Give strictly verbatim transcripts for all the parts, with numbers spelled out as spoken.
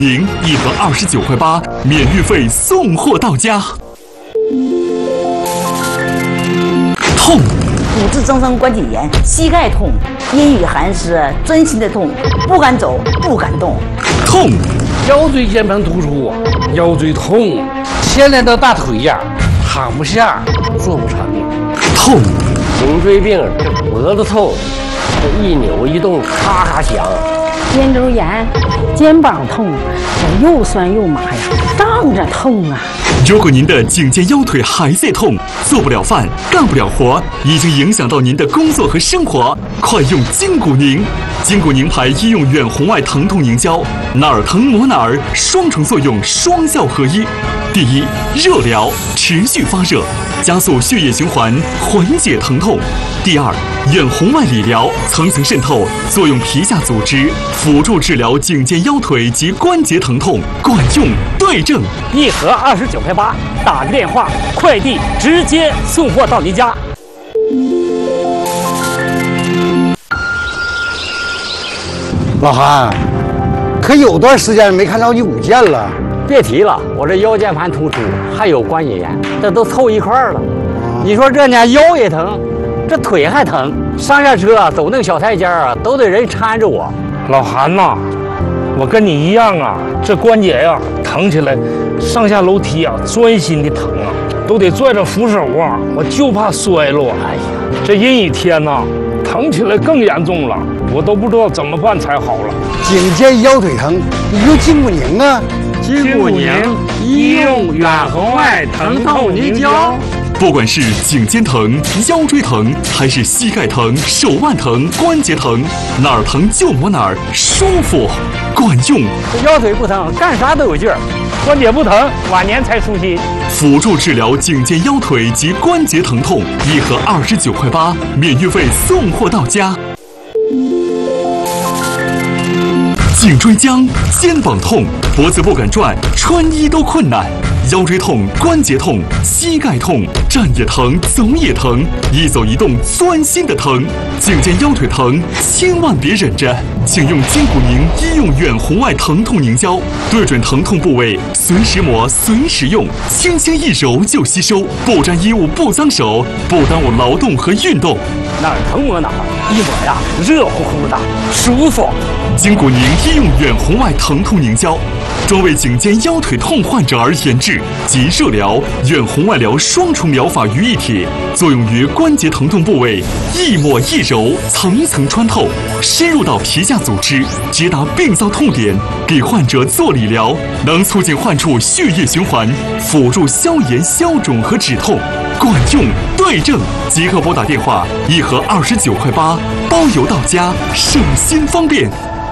您一盒二十九块八，免运费送货到家。痛， 骨质增生关节炎，膝盖痛，阴雨寒湿，钻心的痛，不敢走，不敢动。 痛， 腰椎间盘突出，腰椎痛，牵连到大腿呀，躺不下，坐不长命。 痛， 颈椎病，这脖子痛，这一扭一动咔咔响。 肩周炎，肩膀痛，这又酸又麻呀，胀着痛啊。 如果您的颈肩腰腿还在痛，做不了饭，干不了活，已经影响到您的工作和生活，快用筋骨宁。筋骨宁牌医用远红外疼痛凝胶，哪儿疼抹哪儿，双重作用，双效合一。第一，热疗，持续发热，加速血液循环，缓解疼痛。第二，远红外理疗，层层渗透，作用皮下组织，辅助治疗颈肩腰腿及关节疼痛，管用对症。 一盒二十九块八，打个电话，快递直接送货到您家。 老韩，可有段时间没看着你舞剑了。 别提了，我这腰间盘突出，还有关节炎，这都凑一块儿了。啊、你说这呢，腰也疼，这腿还疼，上下车走那个小台阶啊，都得人搀着我。 老韩呐、啊，我跟你一样啊，这关节呀、啊、疼起来，上下楼梯啊钻心的疼啊，都得拽着扶手啊，我就怕摔落。哎呀，这阴雨天呐、啊，疼起来更严重了，我都不知道怎么办才好了。 颈肩腰腿疼，你用筋骨宁啊。 筋骨宁医用远红外疼痛凝胶。 不管是颈肩疼、腰椎疼，还是膝盖疼、手腕疼、关节疼，哪儿疼就抹哪儿，舒服，管用。 腰腿不疼，干啥都有劲儿；关节不疼，晚年才舒心。 辅助治疗颈肩腰腿及关节疼痛，一盒二十九块八，免运费送货到家。颈椎僵、肩膀痛、脖子不敢转，穿衣都困难；腰椎痛、关节痛、膝盖痛，站也疼，走也疼，一走一动钻心的疼。颈肩腰腿疼，千万别忍着，请用筋骨宁医用远红外疼痛凝胶，对准疼痛部位，随时抹，随时用，轻轻一揉就吸收，不沾衣物，不脏手，不耽误劳动和运动。 哪儿疼抹哪儿，一抹呀，热乎乎的，舒服。 筋骨宁医用远红外疼痛凝胶，专为颈肩腰腿痛患者而研制，集热疗、远红外疗双重疗法于一体，作用于关节疼痛部位，一抹一揉，层层穿透，深入到皮下组织，直达病灶痛点，给患者做理疗，能促进患处血液循环，辅助消炎、消肿和止痛，管用对症。即刻拨打电话，一盒二十九块八，包邮到家，省心方便。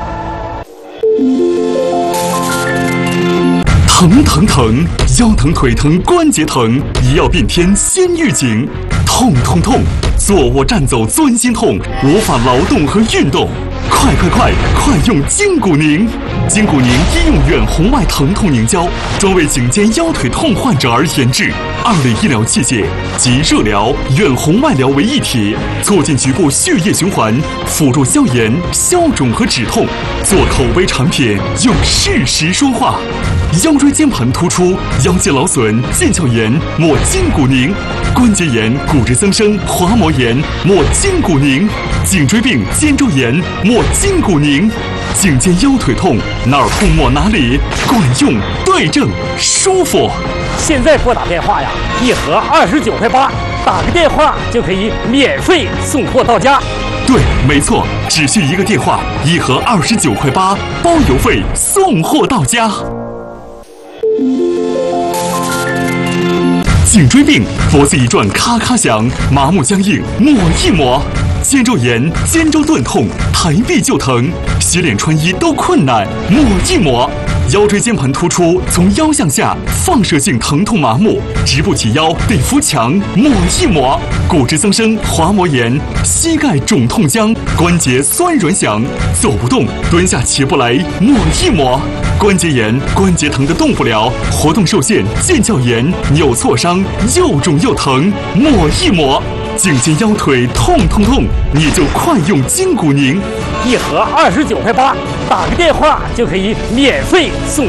疼疼疼，腰疼腿疼关节疼，一药变天先预警。痛痛痛，坐卧站走钻心痛，无法劳动和运动。快快快，快用筋骨宁！筋骨宁医用远红外疼痛凝胶，专为颈肩腰腿痛患者而研制，二类医疗器械集热疗、远红外疗为一体，促进局部血液循环，辅助消炎、消肿和止痛。做口碑产品，用事实说话。腰椎间盘突出、腰肌劳损、腱鞘炎，抹筋骨宁；关节炎、骨质增生、滑膜炎，抹筋骨宁；颈椎病、肩周炎，抹筋骨宁；颈肩腰腿痛，哪儿痛抹哪里，管用对症，舒服。 现在拨打电话呀，一盒二十九块八，打个电话就可以免费送货到家。 对，没错，只需一个电话，一盒二十九块八，包邮费送货到家。颈椎病，脖子一转咔咔响，麻木僵硬，抹一抹；肩周炎、肩周钝痛，抬臂就疼，洗脸穿衣都困难，抹一抹；腰椎间盘突出，从腰向下，放射性疼痛麻木，直不起腰，得扶墙，抹一抹；骨质增生、滑膜炎，膝盖肿痛僵，关节酸软响，走不动，蹲下起不来，抹一抹；关节炎、关节疼得动不了，活动受限，腱鞘炎，扭挫伤，又肿又疼，抹一抹； 颈肩腰腿痛痛痛，你就快用筋骨宁， 一盒二十九块八，打个电话就可以免费送。